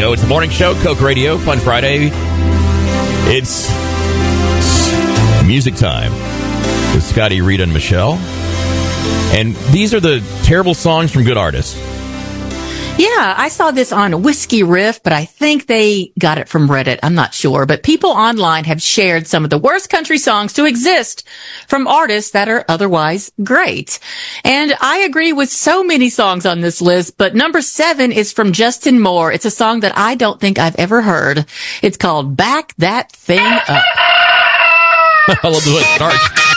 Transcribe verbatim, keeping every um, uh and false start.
Radio. It's the morning show, Coke Radio, Fun Friday. It's music time with Scotty, Rita, and Michelle. And these are the terrible songs from good artists. Yeah, I saw this on Whiskey Riff, but I think they got it from Reddit. I'm not sure. But people online have shared some of the worst country songs to exist from artists that are otherwise great. And I agree with so many songs on this list, but number seven is from Justin Moore. It's a song that I don't think I've ever heard. It's called Back That Thing Up. I love the way it starts.